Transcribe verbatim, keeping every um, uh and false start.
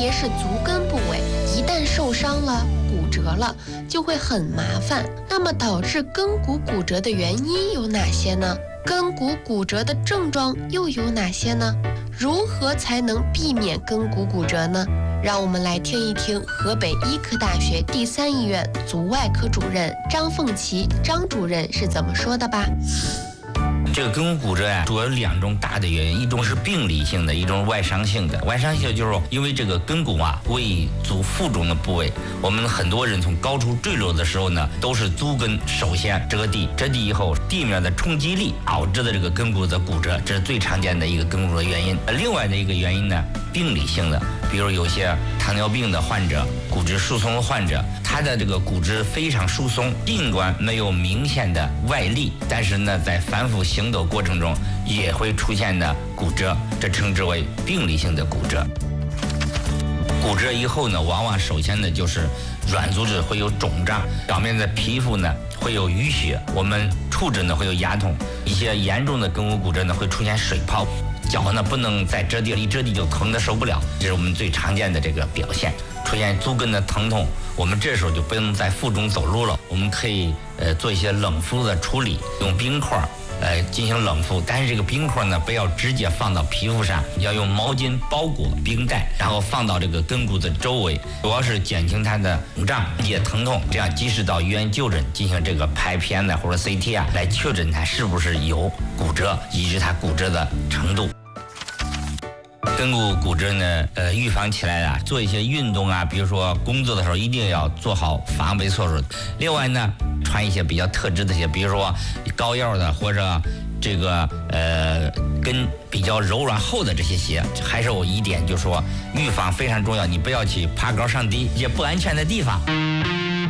别是足跟部位，一旦受伤了、骨折了，就会很麻烦。那么导致跟骨骨折的原因有哪些呢？跟骨骨折的症状又有哪些呢？如何才能避免跟骨骨折呢？让我们来听一听河北医科大学第三医院足外科主任张凤琪张主任是怎么说的吧。 这个跟骨骨折呀、啊，主要有两种大的原因，一种是病理性的，一种是外伤性的。外伤性就是因为这个跟骨啊为足腹中的部位，我们很多人从高处坠落的时候呢，都是足跟首先折地，折地以后地面的冲击力导致的这个跟骨的骨折，这是最常见的一个跟骨的原因。另外的一个原因呢，病理性的，比如有些糖尿病的患者、骨质疏松的患者，他的这个骨质非常疏松，尽管没有明显的外力，但是呢，在反复行走过程中也会出现的骨折，这称之为病理性的骨折。骨折以后呢，往往首先呢就是软组织会有肿胀，表面的皮肤呢会有淤血，我们触诊呢会有牙痛，一些严重的跟骨骨折呢会出现水泡。脚呢不能再折地了，一折地就疼得受不了，这是我们最常见的这个表现。出现足跟的疼痛，我们这时候就不能在腹中走路了，我们可以呃做一些冷敷的处理，用冰块呃进行冷敷，但是这个冰块呢不要直接放到皮肤上，要用毛巾包裹冰袋，然后放到这个跟骨的周围，主要是减轻它的肿胀、缓解疼痛，这样及时到医院就诊进行这个拍片呢或者 C T 啊，来确诊它是不是有骨折，以及它骨折的程度。跟骨骨折呢，呃，预防起来啊，做一些运动啊，比如说工作的时候一定要做好防备措施。另外呢，穿一些比较特制的鞋，比如说高腰的或者这个呃跟比较柔软厚的这些鞋。还是有一点就是说，预防非常重要，你不要去爬高上低一些不安全的地方。